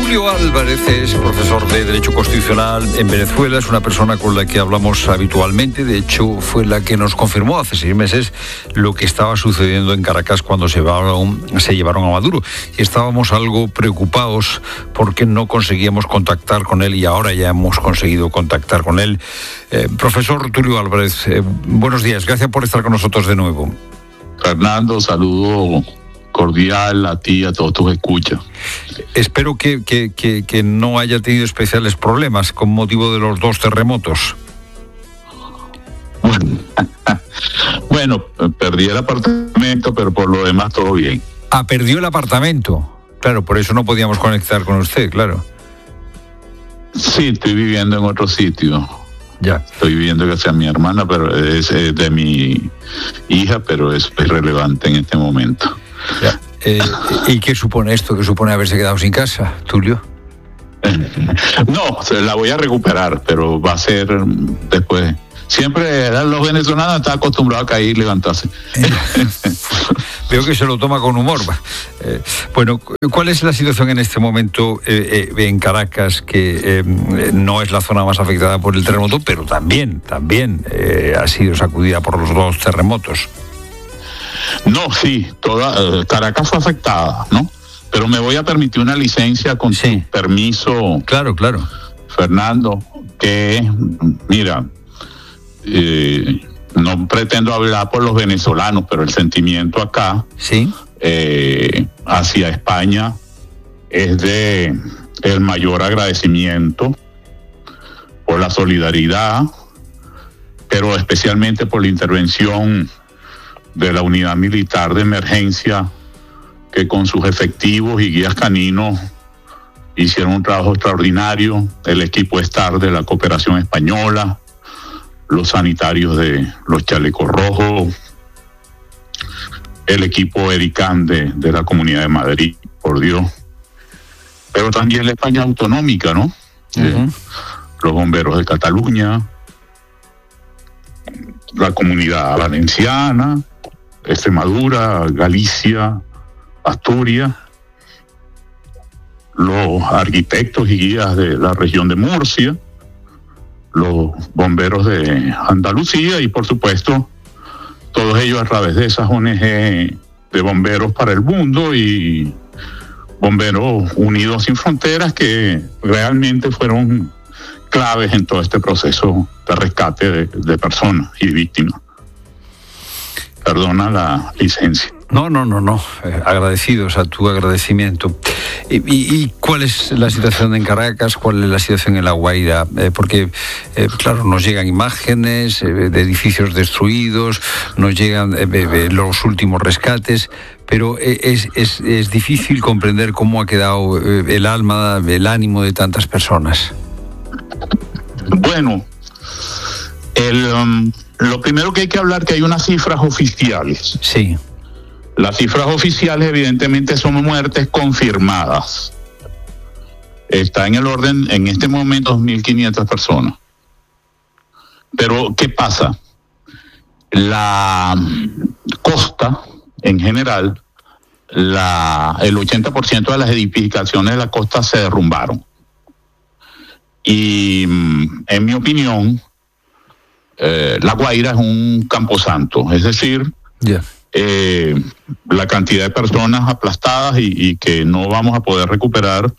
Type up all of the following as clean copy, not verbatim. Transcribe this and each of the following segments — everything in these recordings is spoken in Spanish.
Tulio Álvarez es profesor de Derecho Constitucional en Venezuela, es una persona con la que hablamos habitualmente, de hecho fue la que nos confirmó hace 6 meses lo que estaba sucediendo en Caracas cuando se llevaron a Maduro. Y estábamos algo preocupados porque no conseguíamos contactar con él y ahora ya hemos conseguido contactar con él. Profesor Tulio Álvarez, buenos días, gracias por estar con nosotros de nuevo. Fernando, saludo cordial a ti y a todos tus escuchas. Espero que no haya tenido especiales problemas con motivo de los 2 terremotos. Bueno, perdí el apartamento, pero por lo demás todo bien. Ah, perdió el apartamento. Claro, por eso no podíamos conectar con usted, claro. Sí, estoy viviendo en otro sitio. Ya. Estoy viviendo que sea mi hermana, pero es de mi hija, pero es irrelevante en este momento. Ya. ¿Y qué supone esto? ¿Qué supone haberse quedado sin casa, Tulio? No, la voy a recuperar, pero va a ser después. Siempre los venezolanos están acostumbrados a caer y levantarse. Veo que se lo toma con humor. Bueno, ¿cuál es la situación en este momento en Caracas, que no es la zona más afectada por el terremoto, pero también ha sido sacudida por los 2 terremotos? No, sí, toda Caracas fue afectada, ¿no? Pero me voy a permitir una licencia con tu permiso. Claro. Fernando, que, mira, no pretendo hablar por los venezolanos, pero el sentimiento acá, ¿sí? Hacia España es de el mayor agradecimiento por la solidaridad, pero especialmente por la intervención de la unidad militar de emergencia, que con sus efectivos y guías caninos hicieron un trabajo extraordinario, el equipo STAR de la cooperación española, los sanitarios de los chalecos rojos, el equipo ERICAN de la Comunidad de Madrid, por Dios, pero también la España autonómica, ¿no? Uh-huh. Los bomberos de Cataluña, la Comunidad Valenciana, Extremadura, Galicia, Asturias, los arquitectos y guías de la región de Murcia, los bomberos de Andalucía y, por supuesto, todos ellos a través de esas ONG de Bomberos para el Mundo y Bomberos Unidos Sin Fronteras, que realmente fueron claves en todo este proceso de rescate de personas y víctimas. Perdona la licencia. No. Agradecidos a tu agradecimiento. ¿Y cuál es la situación en Caracas? ¿Cuál es la situación en La Guaira? Porque, claro, nos llegan imágenes de edificios destruidos, nos llegan los últimos rescates, pero es difícil comprender cómo ha quedado el alma, el ánimo de tantas personas. Bueno, lo primero que hay que hablar, que hay unas cifras oficiales. Sí. Las cifras oficiales evidentemente son muertes confirmadas. Está en el orden, en este momento, 2.500 personas. Pero, ¿qué pasa? La costa, en general, el 80% de las edificaciones de la costa se derrumbaron. Y, en mi opinión, La Guaira es un camposanto, es decir, la cantidad de personas aplastadas y que no vamos a poder recuperar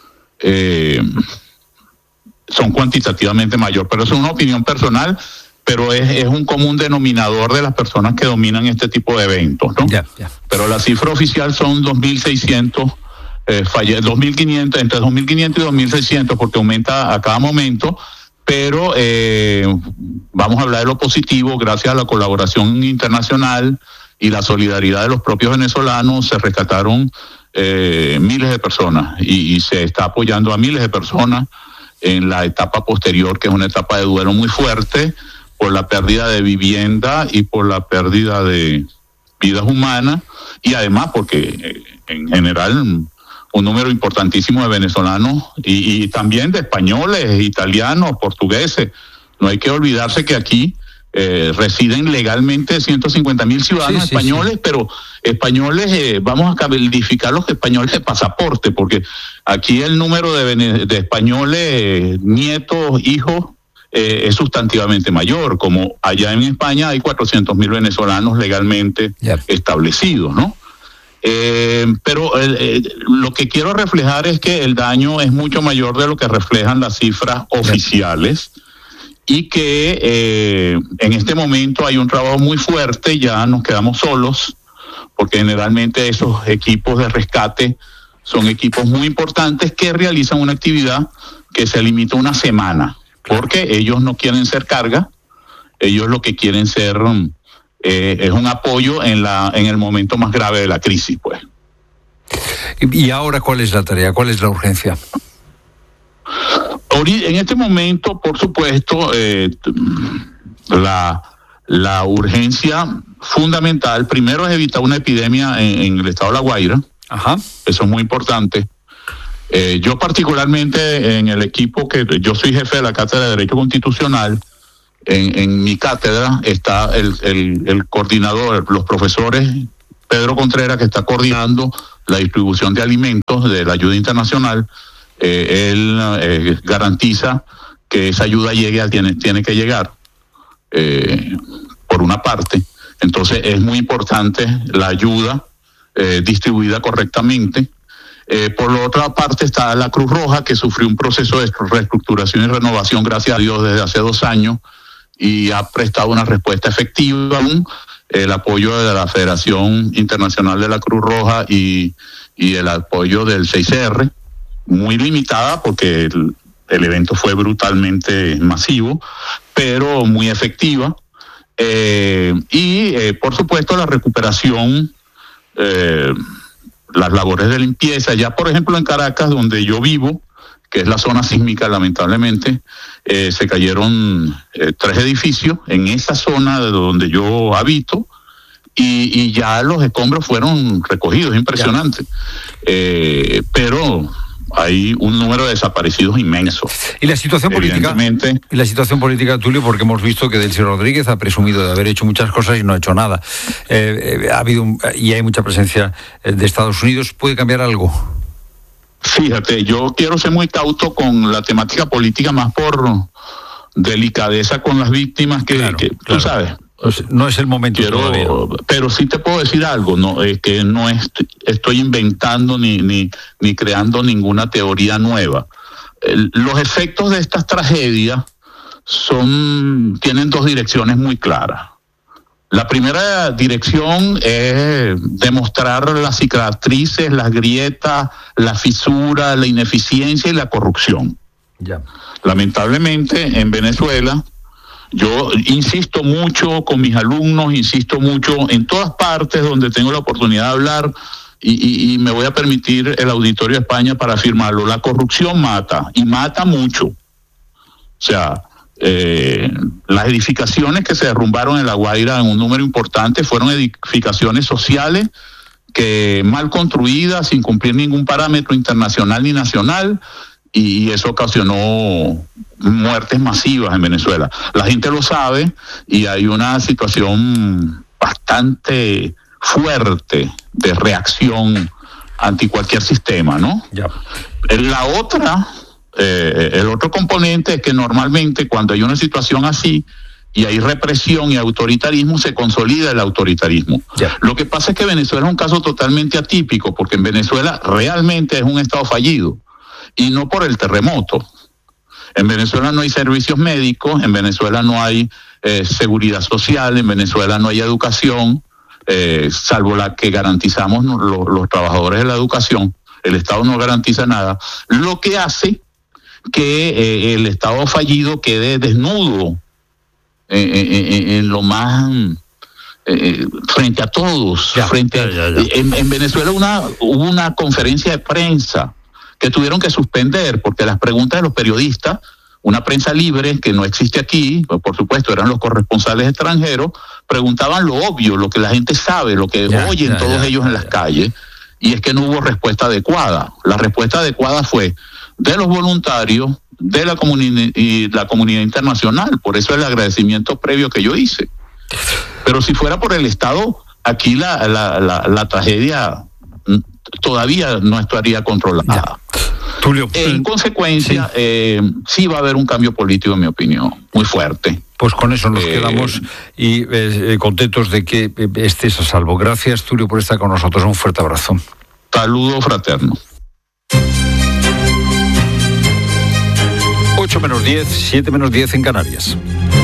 son cuantitativamente mayor, pero eso es una opinión personal, pero es un común denominador de las personas que dominan este tipo de eventos, ¿no? Pero la cifra oficial son 2.600 2.500, entre 2.500 y 2.600, porque aumenta a cada momento, pero vamos a hablar de lo positivo. Gracias a la colaboración internacional y la solidaridad de los propios venezolanos, se rescataron miles de personas y se está apoyando a miles de personas en la etapa posterior, que es una etapa de duelo muy fuerte por la pérdida de vivienda y por la pérdida de vidas humanas, y además porque en general un número importantísimo de venezolanos y también de españoles, italianos, portugueses. No hay que olvidarse que aquí residen legalmente 150.000 ciudadanos españoles, pero españoles, vamos a calificar los españoles de pasaporte, porque aquí el número de españoles, nietos, hijos, es sustantivamente mayor, como allá en España hay 400.000 venezolanos legalmente establecidos, ¿no? Pero lo que quiero reflejar es que el daño es mucho mayor de lo que reflejan las cifras oficiales y que en este momento hay un trabajo muy fuerte, ya nos quedamos solos, porque generalmente esos equipos de rescate son equipos muy importantes que realizan una actividad que se limita a una semana, porque ellos no quieren ser carga, ellos lo que quieren ser es un apoyo en el momento más grave de la crisis, pues. ¿Y ahora cuál es la tarea? ¿Cuál es la urgencia? En este momento, por supuesto, la urgencia fundamental, primero es evitar una epidemia en el estado de La Guaira. Ajá. Eso es muy importante. Yo particularmente en el equipo que yo soy jefe de la Cátedra de Derecho Constitucional, en mi cátedra está el coordinador, los profesores Pedro Contreras, que está coordinando la distribución de alimentos de la ayuda internacional. Él garantiza que esa ayuda llegue a quien tiene que llegar, por una parte. Entonces es muy importante la ayuda distribuida correctamente. Por la otra parte está la Cruz Roja, que sufrió un proceso de reestructuración y renovación, gracias a Dios, desde hace 2 años, y ha prestado una respuesta efectiva. El apoyo de la Federación Internacional de la Cruz Roja y el apoyo del 6R, muy limitada porque el evento fue brutalmente masivo, pero muy efectiva. Por supuesto, la recuperación, las labores de limpieza. Ya, por ejemplo, en Caracas, donde yo vivo, que es la zona sísmica, lamentablemente, se cayeron 3 edificios en esa zona de donde yo habito, y ya los escombros fueron recogidos, impresionante. Pero hay un número de desaparecidos inmenso. ¿Y la situación política, Tulio? Porque hemos visto que Delcy Rodríguez ha presumido de haber hecho muchas cosas y no ha hecho nada. Ha habido y hay mucha presencia de Estados Unidos. ¿Puede cambiar algo? Fíjate, yo quiero ser muy cauto con la temática política, más por delicadeza con las víctimas que tú sabes. No es el momento todavía. Pero sí te puedo decir algo, que no estoy inventando ni creando ninguna teoría nueva. Los efectos de estas tragedias tienen 2 direcciones muy claras. La primera dirección es demostrar las cicatrices, las grietas, la fisura, la ineficiencia y la corrupción. Ya. Lamentablemente, en Venezuela, yo insisto mucho con mis alumnos, insisto mucho en todas partes donde tengo la oportunidad de hablar, y me voy a permitir el Auditorio de España para afirmarlo. La corrupción mata, y mata mucho. O sea, las edificaciones que se derrumbaron en La Guaira en un número importante fueron edificaciones sociales que mal construidas, sin cumplir ningún parámetro internacional ni nacional, y eso ocasionó muertes masivas en Venezuela. La gente lo sabe, y hay una situación bastante fuerte de reacción ante cualquier sistema, ¿no? Ya. La otra, el otro componente es que normalmente cuando hay una situación así y hay represión y autoritarismo, se consolida el autoritarismo. Ya. Lo que pasa es que Venezuela es un caso totalmente atípico, porque en Venezuela realmente es un estado fallido, y no por el terremoto. En Venezuela no hay servicios médicos, en Venezuela no hay seguridad social, en Venezuela no hay educación, salvo la que garantizamos los trabajadores de la educación. El Estado no garantiza nada, lo que hace que el Estado fallido quede desnudo en lo más frente a todos. En Venezuela hubo una conferencia de prensa que tuvieron que suspender porque las preguntas de los periodistas, una prensa libre que no existe aquí, por supuesto eran los corresponsales extranjeros, preguntaban lo obvio, lo que la gente sabe, lo que oyen todos ellos en las calles, y es que no hubo respuesta adecuada. La respuesta adecuada fue de los voluntarios, de la comunidad internacional. Por eso el agradecimiento previo que yo hice. Pero si fuera por el Estado, aquí la tragedia todavía no estaría controlada. Tulio, en consecuencia, sí va a haber un cambio político, en mi opinión, muy fuerte. Pues con eso nos quedamos y contentos de que estés a salvo. Gracias, Tulio, por estar con nosotros. Un fuerte abrazo. Saludo fraterno. 8 menos 10, 7 menos 10 en Canarias.